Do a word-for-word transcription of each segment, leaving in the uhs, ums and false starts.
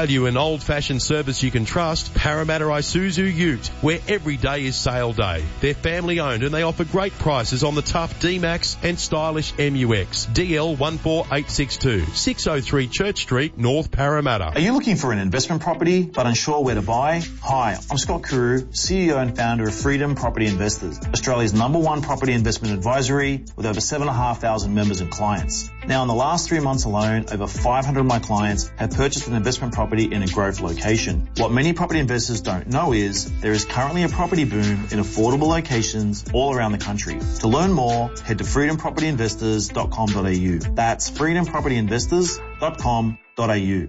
value and old-fashioned service you can trust, Parramatta Isuzu Ute, where every day is sale day. They're family-owned and they offer great prices on the tough D-Max and stylish M U X. D L one four eight six two, six oh three Church Street, North Parramatta. Are you looking for an investment property but unsure where to buy? Hi, I'm Scott Carew, C E O and founder of Freedom Property Investors, Australia's number one property investment advisory with over seven thousand five hundred members and clients. Now, in the last three months alone, over five hundred of my clients have purchased an investment property in a growth location. What many property investors don't know is there is currently a property boom in affordable locations all around the country. To learn more, head to freedom property investors dot com dot a u. That's freedom property investors dot com dot a u.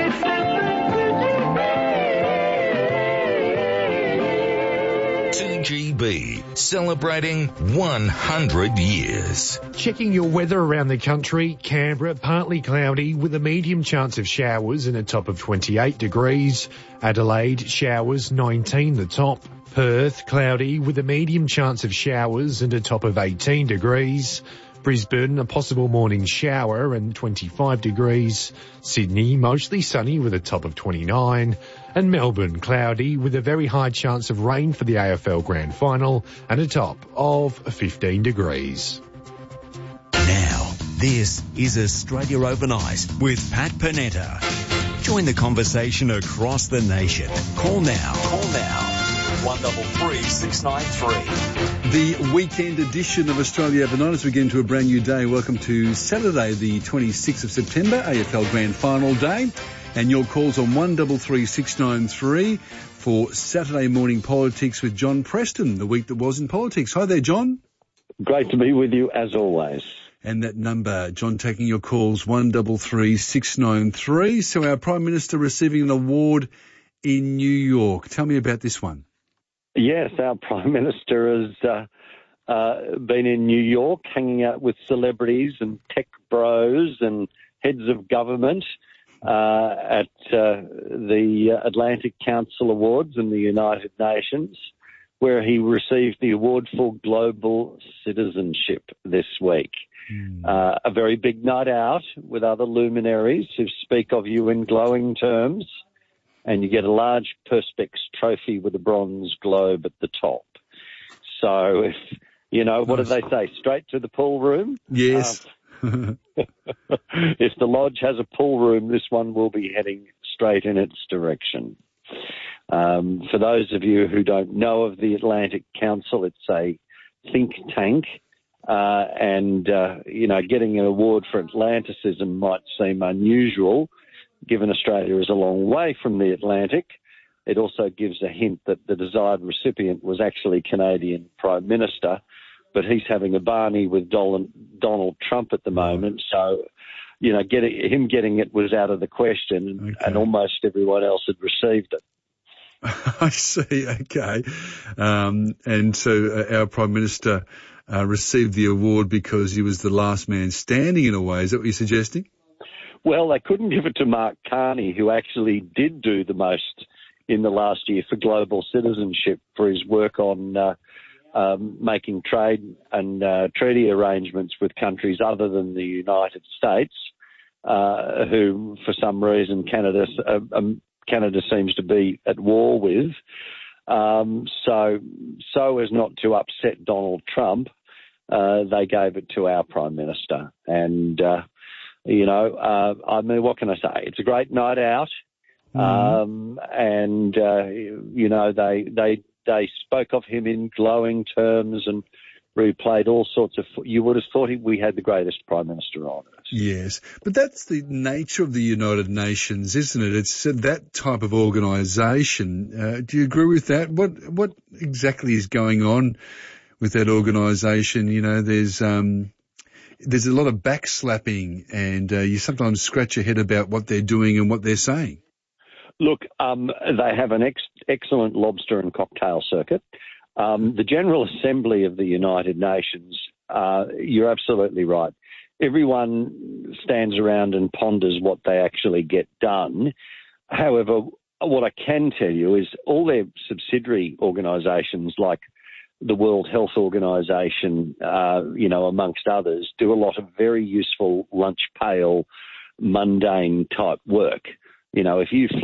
two G B, celebrating one hundred years. Checking your weather around the country, Canberra, partly cloudy with a medium chance of showers and a top of twenty-eight degrees. Adelaide, showers, nineteen the top. Perth, cloudy with a medium chance of showers and a top of eighteen degrees. Brisbane, a possible morning shower and twenty-five degrees. Sydney, mostly sunny with a top of twenty-nine. And Melbourne, cloudy with a very high chance of rain for the A F L Grand Final and a top of fifteen degrees. Now, this is Australia Overnight with Pat Panetta. Join the conversation across the nation. Call now. Call now. one double three six nine three. The weekend edition of Australia Overnight as we get into a brand new day. Welcome to Saturday, the twenty-sixth of September, A F L Grand Final Day. And your calls on one double three six nine three for Saturday morning politics with John Preston, the week that was in politics. Hi there, John. Great to be with you as always. And that number, John, taking your calls, one double three six nine three. So our Prime Minister receiving an award in New York. Tell me about this one. Yes, our Prime Minister has uh, uh, been in New York hanging out with celebrities and tech bros and heads of government uh, at uh, the Atlantic Council Awards in the United Nations, where he received the award for global citizenship this week. Mm. Uh, a very big night out with other luminaries who speak of you in glowing terms. And you get a large Perspex trophy with a bronze globe at the top. So, if, you know, what do they say? Straight to the pool room? Yes. Uh, if the lodge has a pool room, this one will be heading straight in its direction. Um, for those of you who don't know of the Atlantic Council, it's a think tank. Uh, and, uh, you know, getting an award for Atlanticism might seem unusual, given Australia is a long way from the Atlantic. It also gives a hint that the desired recipient was actually Canadian Prime Minister, but he's having a barney with Donald Trump at the moment. So, you know, getting, him getting it was out of the question, okay. And almost everyone else had received it. I see, okay. Um, and so uh, our Prime Minister uh, received the award because he was the last man standing in a way. Is that what you're suggesting? Well, they couldn't give it to Mark Carney, who actually did do the most in the last year for global citizenship for his work on uh, um, making trade and uh, treaty arrangements with countries other than the United States, uh, who, for some reason, Canada uh, um, Canada seems to be at war with. Um, so, so as not to upset Donald Trump, uh, they gave it to our Prime Minister. And uh, You know, uh, I mean, what can I say? It's a great night out, mm. um, and uh, you know they they they spoke of him in glowing terms and replayed all sorts of. You would have thought we had the greatest Prime Minister on earth. Yes, but that's the nature of the United Nations, isn't it? It's that type of organisation. Uh, do you agree with that? What what exactly is going on with that organisation? You know, there's. Um, There's a lot of backslapping, and uh, you sometimes scratch your head about what they're doing and what they're saying. Look, um, they have an ex- excellent lobster and cocktail circuit. Um, the General Assembly of the United Nations, uh, you're absolutely right. Everyone stands around and ponders what they actually get done. However, what I can tell you is all their subsidiary organisations like the World Health Organization, uh, you know, amongst others, do a lot of very useful lunch pail, mundane type work. You know, if you